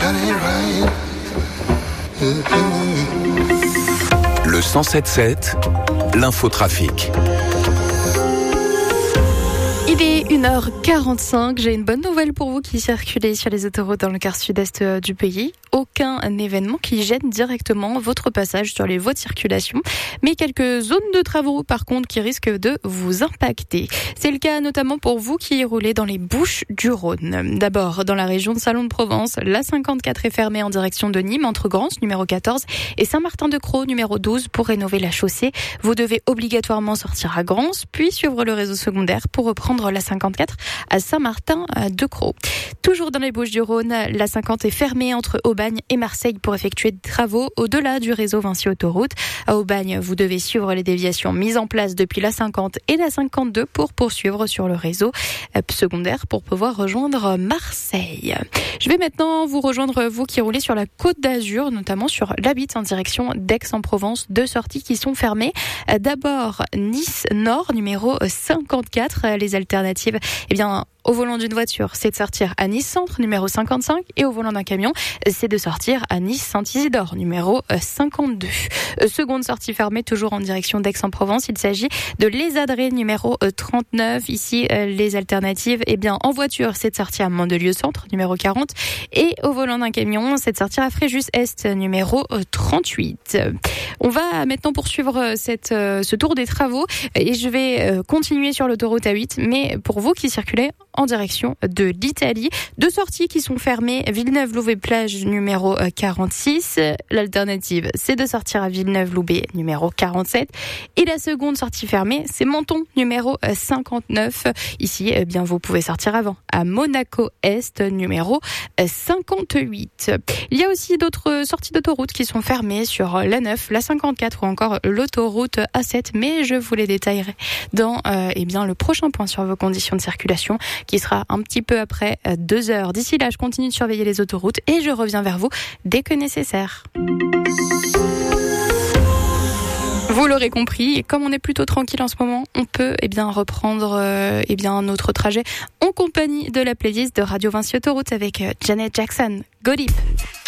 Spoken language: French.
Le 107.7, l'infotrafic. Il est 1h45, j'ai une bonne nouvelle pour vous qui circulez sur les autoroutes dans le quart sud-est du pays. Aucun événement qui gêne directement votre passage sur les voies de circulation, mais quelques zones de travaux par contre qui risquent de vous impacter. C'est le cas notamment pour vous qui roulez dans les Bouches du Rhône. D'abord, dans la région de Salon-de-Provence, la 54 est fermée en direction de Nîmes entre Grance, numéro 14, et Saint-Martin-de-Crau, numéro 12, pour rénover la chaussée. Vous devez obligatoirement sortir à Grance, puis suivre le réseau secondaire pour reprendre la 54 à Saint-Martin-de-Crau. Toujours dans les Bouches-du-Rhône, la 50 est fermée entre Aubagne et Marseille pour effectuer des travaux au-delà du réseau Vinci Autoroute. À Aubagne, vous devez suivre les déviations mises en place depuis la 50 et la 52 pour poursuivre sur le réseau secondaire pour pouvoir rejoindre Marseille. Je vais maintenant vous rejoindre, vous qui roulez sur la Côte d'Azur, notamment sur l'A8 en direction d'Aix-en-Provence. Deux sorties qui sont fermées. D'abord, Nice Nord, numéro 54. Les alternatives, au volant d'une voiture, c'est de sortir à Nice Centre, numéro 55, et au volant d'un camion, c'est de sortir à Nice Saint-Isidore, numéro 52. Seconde sortie fermée, toujours en direction d'Aix-en-Provence, il s'agit de Les Adrets, numéro 39. Ici, les alternatives, en voiture, c'est de sortir à Mandelieu Centre, numéro 40, et au volant d'un camion, c'est de sortir à Fréjus-Est, numéro 38. On va maintenant poursuivre ce tour des travaux, et je vais continuer sur l'autoroute A8, mais pour vous qui circulez en direction de l'Italie. Deux sorties qui sont fermées. Villeneuve-Loubet-Plage, numéro 46. L'alternative, c'est de sortir à Villeneuve-Loubet, numéro 47. Et la seconde sortie fermée, c'est Menton, numéro 59. Ici, vous pouvez sortir avant, à Monaco-Est, numéro 58. Il y a aussi d'autres sorties d'autoroute qui sont fermées sur la 9, la 54 ou encore l'autoroute A7, mais je vous les détaillerai dans le prochain point sur vos conditions de circulation, qui sera un petit peu après 2 heures. D'ici là, je continue de surveiller les autoroutes et je reviens vers vous dès que nécessaire. Vous l'aurez compris, comme on est plutôt tranquille en ce moment, on peut reprendre notre trajet en compagnie de la playlist de Radio Vinci Autoroute avec Janet Jackson. Go Deep.